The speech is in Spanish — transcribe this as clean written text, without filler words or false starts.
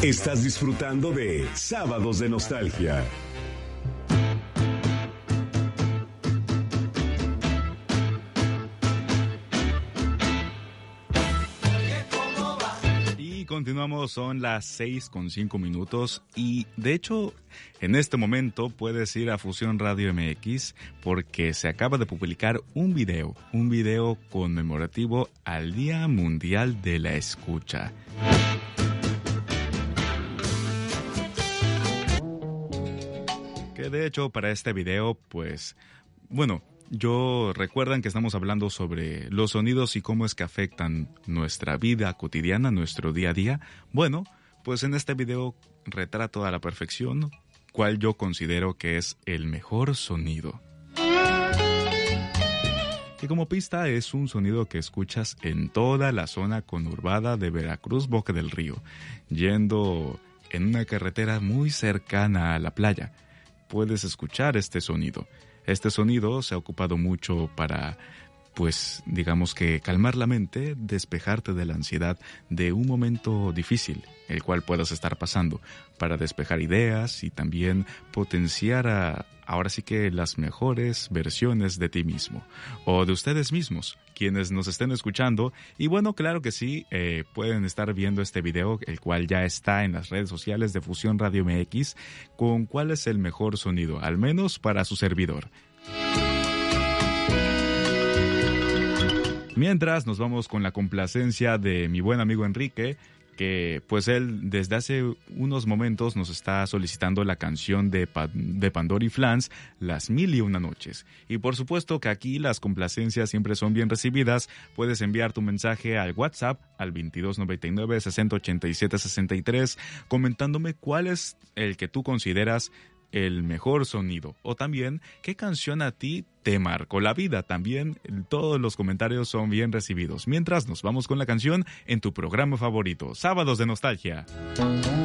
Estás disfrutando de Sábados de Nostalgia. Y continuamos, son las 6:05 y de hecho en este momento puedes ir a Fusión Radio MX porque se acaba de publicar un video conmemorativo al Día Mundial de la Escucha. Que de hecho para este video, pues, bueno, recuerdan que estamos hablando sobre los sonidos y cómo es que afectan nuestra vida cotidiana, nuestro día a día. Bueno, pues en este video retrato a la perfección cuál yo considero que es el mejor sonido. Que como pista es un sonido que escuchas en toda la zona conurbada de Veracruz, Boca del Río, yendo en una carretera muy cercana a la playa. Puedes escuchar este sonido. Este sonido se ha ocupado mucho para, pues, digamos que calmar la mente, despejarte de la ansiedad de un momento difícil, el cual puedas estar pasando, para despejar ideas y también potenciar ahora sí que las mejores versiones de ti mismo, o de ustedes mismos, quienes nos estén escuchando. Y bueno, claro que sí, pueden estar viendo este video, el cual ya está en las redes sociales de Fusión Radio MX, con cuál es el mejor sonido, al menos para su servidor. Mientras nos vamos con la complacencia de mi buen amigo Enrique, que pues él desde hace unos momentos nos está solicitando la canción de Pandora y Flans, Las Mil y Una Noches. Y por supuesto que aquí las complacencias siempre son bien recibidas. Puedes enviar tu mensaje al WhatsApp al 2299-6087-63 comentándome cuál es el que tú consideras el mejor sonido, o también qué canción a ti te marcó la vida. También todos los comentarios son bien recibidos. Mientras nos vamos con la canción en tu programa favorito, Sábados de Nostalgia.